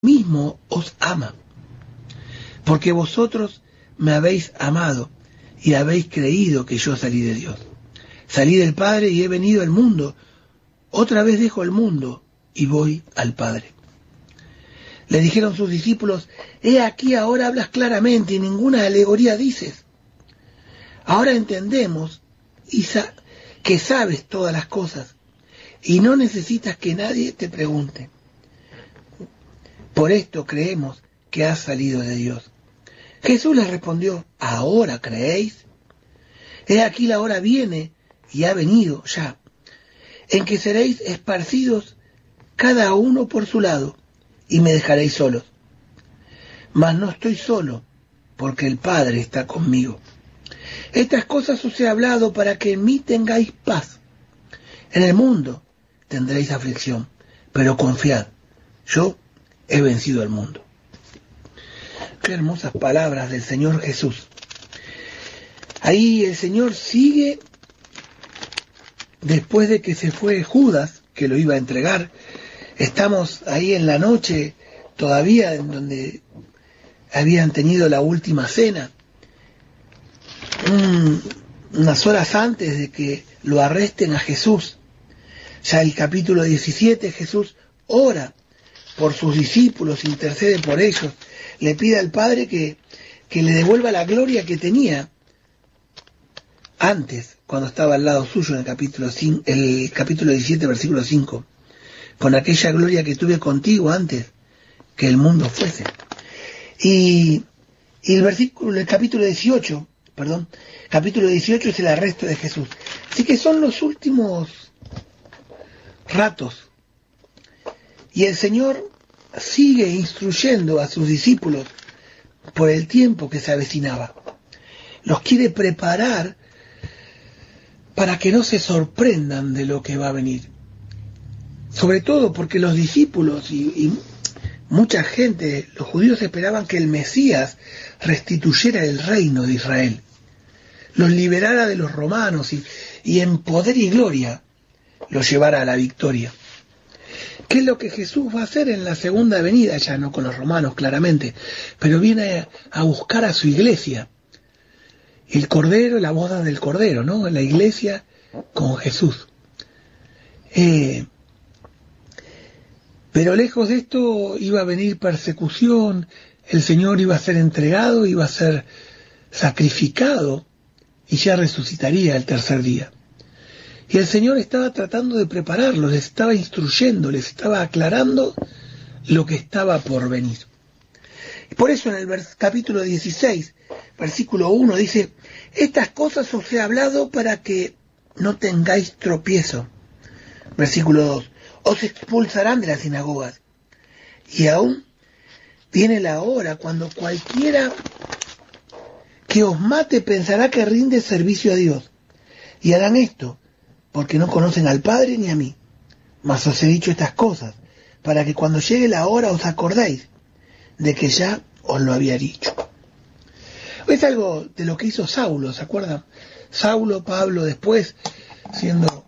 mismo os ama, porque vosotros me habéis amado y habéis creído que yo salí de Dios. Salí del Padre y he venido al mundo. Otra vez dejo el mundo y voy al Padre. Le dijeron sus discípulos: he aquí, ahora hablas claramente y ninguna alegoría dices. Ahora entendemos que sabes todas las cosas y no necesitas que nadie te pregunte. Por esto creemos que has salido de Dios. Jesús les respondió: ¿ahora creéis? He aquí, la hora viene y ha venido ya, en que seréis esparcidos cada uno por su lado y me dejaréis solos. Mas no estoy solo, porque el Padre está conmigo. Estas cosas os he hablado para que en mí tengáis paz. En el mundo tendréis aflicción, pero confiad, yo he vencido al mundo. Qué hermosas palabras del Señor Jesús. Ahí el Señor sigue, después de que se fue Judas, que lo iba a entregar. Estamos ahí en la noche todavía, en donde habían tenido la última cena, unas horas antes de que lo arresten a Jesús. Ya el capítulo 17, Jesús ora por sus discípulos, intercede por ellos, le pide al Padre que le devuelva la gloria que tenía antes, cuando estaba al lado suyo, en el capítulo 17, versículo 5, con aquella gloria que tuve contigo antes que el mundo fuese. Y el capítulo 18 es el arresto de Jesús. Así que son los últimos ratos. Y el Señor sigue instruyendo a sus discípulos por el tiempo que se avecinaba. Los quiere preparar para que no se sorprendan de lo que va a venir. Sobre todo porque los discípulos y mucha gente, los judíos, esperaban que el Mesías restituyera el reino de Israel, los liberara de los romanos y en poder y gloria los llevara a la victoria. ¿Qué es lo que Jesús va a hacer en la segunda venida? Ya no con los romanos, claramente, pero viene a buscar a su iglesia. El Cordero, la boda del Cordero, ¿no? La iglesia con Jesús. Pero lejos de esto iba a venir persecución, el Señor iba a ser entregado, iba a ser sacrificado y ya resucitaría el tercer día. Y el Señor estaba tratando de prepararlos, les estaba instruyendo, les estaba aclarando lo que estaba por venir. Y por eso en el capítulo 16, versículo 1 dice: estas cosas os he hablado para que no tengáis tropiezo. Versículo 2: os expulsarán de las sinagogas, y aún viene la hora cuando cualquiera que os mate pensará que rinde servicio a Dios, y harán esto porque no conocen al Padre ni a mí. Mas os he dicho estas cosas para que cuando llegue la hora os acordéis de que ya os lo había dicho. Es algo de lo que hizo Saulo, ¿se acuerdan? Saulo, Pablo después, siendo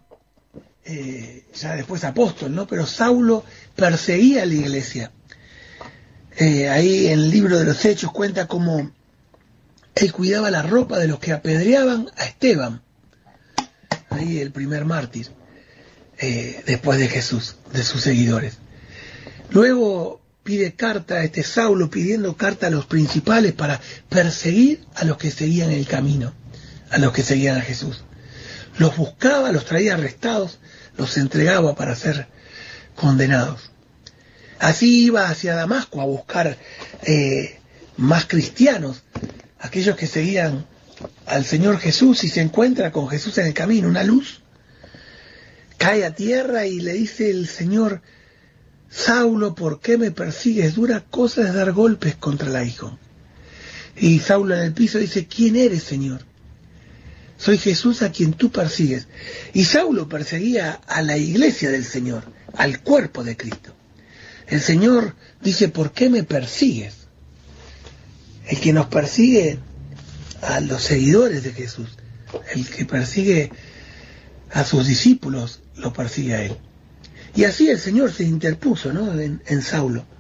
ya después apóstol, ¿no? Pero Saulo perseguía a la iglesia. Ahí en el libro de los Hechos cuenta cómo él cuidaba la ropa de los que apedreaban a Esteban, ahí el primer mártir, después de Jesús, de sus seguidores. Luego pide carta, Saulo pidiendo carta a los principales para perseguir a los que seguían el camino, a los que seguían a Jesús. Los buscaba, los traía arrestados, los entregaba para ser condenados. Así iba hacia Damasco a buscar más cristianos, aquellos que seguían al Señor Jesús, y se encuentra con Jesús en el camino, una luz. Cae a tierra y le dice el Señor: Saulo, ¿por qué me persigues? Dura cosa es dar golpes contra el aguijón. Y Saulo en el piso dice: ¿quién eres, Señor? Soy Jesús a quien tú persigues. Y Saulo perseguía a la iglesia del Señor, al cuerpo de Cristo. El Señor dice: ¿por qué me persigues? El que nos persigue a los seguidores de Jesús, el que persigue a sus discípulos, lo persigue a él. Y así el Señor se interpuso, ¿no?, en Saulo.